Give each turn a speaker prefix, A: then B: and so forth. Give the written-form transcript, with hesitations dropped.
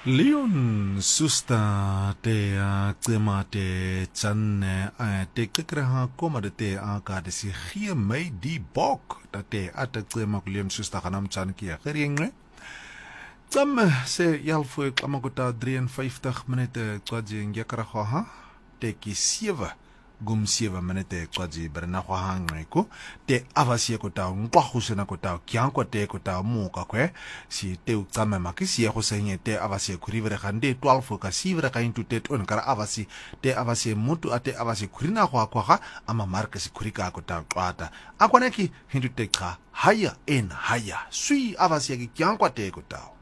A: Leon susta te tsema te tsanne te kikreha koma de te ka de si gee my die bok dat te at tsema ku Leon susta ganam tsan kia geriengwe tsam se yalfo klamakota 53 minute tsaji ngekra ha te ki 7 gum 7 minute tsaji berna ho hangwe te avasie ko ta ngwa go sena ko ta kyanko te ko ta mo ka kwe si te utsama makisi go senye te avasie kurivere gande 12 ka sivere ka into te on kara avasi te avasie mutu ate avasi kurina go akwa ama marke si kurika ko ta kwata akwaneki hindu te ka haya en haya sui avasie ki kyanko te ko ta